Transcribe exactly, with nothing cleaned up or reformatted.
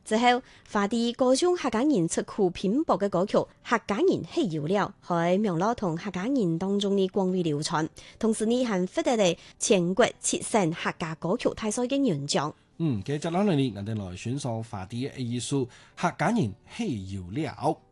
之後，華帝歌唱客家人出苦拼搏嘅歌曲《客家人喜有了》，喺苗栗同客家人當中呢廣為流傳，同時呢還獲得嚟全國七省客家歌曲大賽嘅銀獎。 嗯，繼續落嚟，我哋來選首華帝嘅藝術《客家人喜有了》。